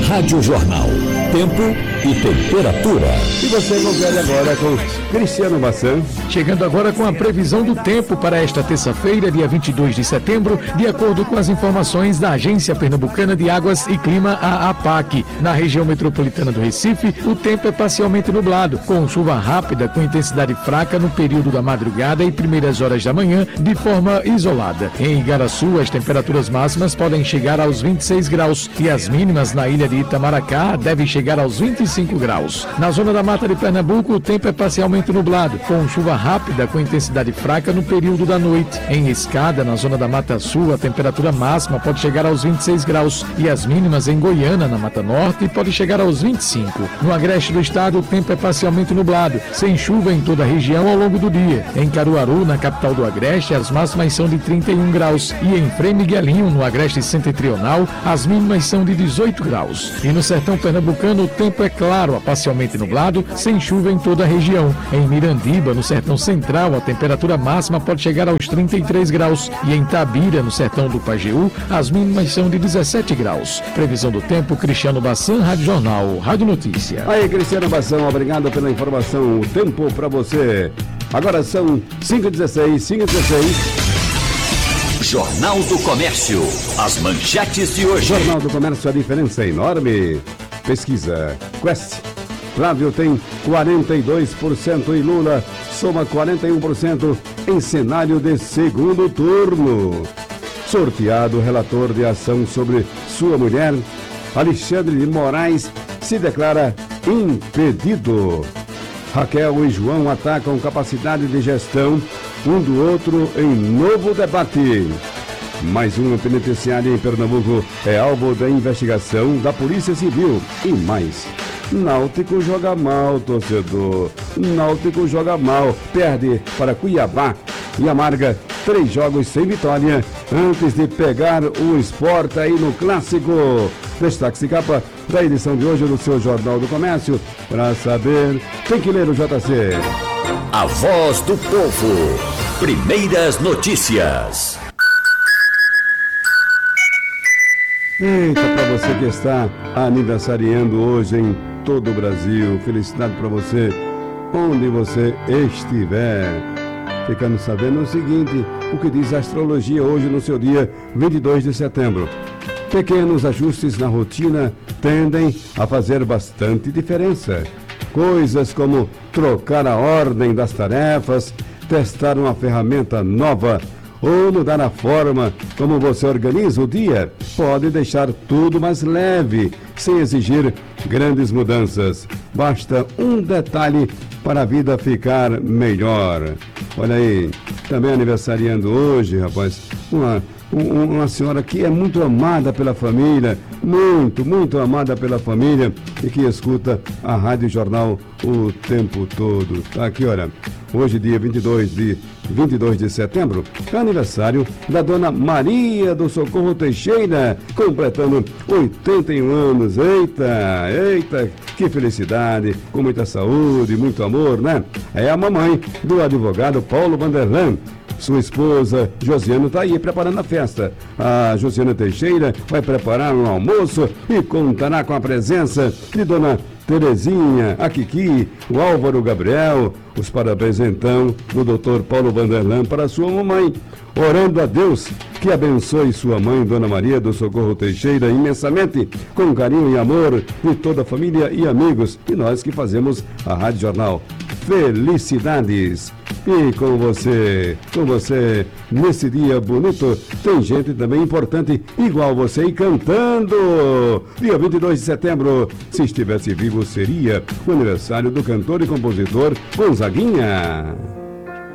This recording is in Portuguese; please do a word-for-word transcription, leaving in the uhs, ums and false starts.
Rádio Jornal. Tempo e temperatura. E você confere agora com Cristiano Bassan. Chegando agora com a previsão do tempo para esta terça-feira, dia vinte e dois de setembro, de acordo com as informações da Agência Pernambucana de Águas e Clima, a APAC. Na região metropolitana do Recife, o tempo é parcialmente nublado, com chuva rápida com intensidade fraca no período da madrugada e primeiras horas da manhã, de forma isolada. Em Igaraçu, as temperaturas máximas podem chegar aos vinte e seis graus e as mínimas na ilha de Itamaracá devem chegar aos vinte e cinco graus. Na zona da Mata de Pernambuco, o tempo é parcialmente nublado, com chuva rápida com intensidade fraca no período da noite. Em Escada, na zona da Mata Sul, a temperatura máxima pode chegar aos vinte e seis graus e as mínimas em Goiânia, na Mata Norte, pode chegar aos vinte e cinco. No agreste do estado, o tempo é parcialmente nublado, sem chuva em toda a região ao longo do dia. Em Caruaru, na capital do Agreste, as máximas são de trinta e um graus e em Frei Miguelinho, no Agreste Setentrional, as mínimas são de dezoito graus. E no sertão pernambucano, o tempo é claro, parcialmente nublado, sem chuva em toda a região. Em Mirandiba, no sertão central, a temperatura máxima pode chegar aos trinta e três graus e em Tabira, no sertão do Pajeú, as mínimas são de dezessete graus. Previsão do tempo, Cristiano Bassan, Rádio Jornal, Rádio Notícia. Aí, Cristiano Bassan, obrigado pela informação. O tempo para você. Agora são cinco e dezesseis, cinco e dezesseis. Jornal do Comércio. As manchetes de hoje. Jornal do Comércio, a diferença é enorme. Pesquisa Quest. Flávio tem quarenta e dois por cento e Lula soma quarenta e um por cento em cenário de segundo turno. Sorteado relator de ação sobre sua mulher, Alexandre de Moraes se declara impedido. Raquel e João atacam capacidade de gestão um do outro em novo debate. Mais uma penitenciária em Pernambuco é alvo da investigação da Polícia Civil. E mais, Náutico joga mal, torcedor. Náutico joga mal, perde para Cuiabá e amarga três jogos sem vitória antes de pegar o Sport aí no Clássico. Destaque e capa da edição de hoje do seu Jornal do Comércio. Para saber, tem que ler o J C. A voz do povo. Primeiras notícias. Eita, para você que está aniversariando hoje em todo o Brasil, felicidade para você, onde você estiver. Ficando sabendo o seguinte, o que diz a astrologia hoje no seu dia vinte e dois de setembro. Pequenos ajustes na rotina tendem a fazer bastante diferença. Coisas como trocar a ordem das tarefas, testar uma ferramenta nova ou mudar a forma como você organiza o dia pode deixar tudo mais leve, sem exigir grandes mudanças. Basta um detalhe para a vida ficar melhor. Olha aí, também aniversariando hoje, rapaz, uma, uma senhora que é muito amada pela família, muito, muito amada pela família e que escuta a Rádio Jornal o tempo todo. Tá aqui, olha, hoje dia vinte e dois de, vinte e dois de setembro, é aniversário da dona Maria do Socorro Teixeira, completando oitenta e um anos. Eita, eita, que felicidade, com muita saúde, muito amor, né? É a mamãe do advogado Paulo Vanderlan. Sua esposa, Josiana, está aí preparando a festa. A Josiana Teixeira vai preparar um almoço e contará com a presença de dona Terezinha, a Kiki, o Álvaro Gabriel. Os parabéns, então, do doutor Paulo Vanderlan para sua mamãe. Orando a Deus que abençoe sua mãe, Dona Maria do Socorro Teixeira, imensamente, com carinho e amor de toda a família e amigos. E nós que fazemos a Rádio Jornal. Felicidades! E com você, com você, nesse dia bonito, tem gente também importante, igual você, e cantando. Dia vinte e dois de setembro, se estivesse vivo, seria o aniversário do cantor e compositor Gonzaguinha.